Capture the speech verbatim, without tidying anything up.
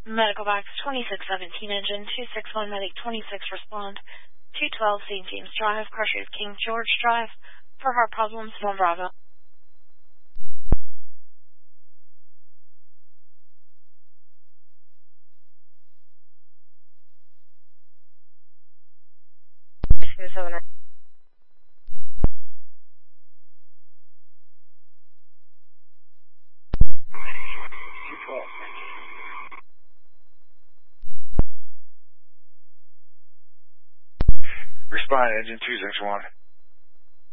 Medical box twenty-six seventeen engine, two six one medic twenty-six respond, two twelve Saint James Drive, Crossroads King George Drive, for heart problems, one Bravo. Respond, engine two six one.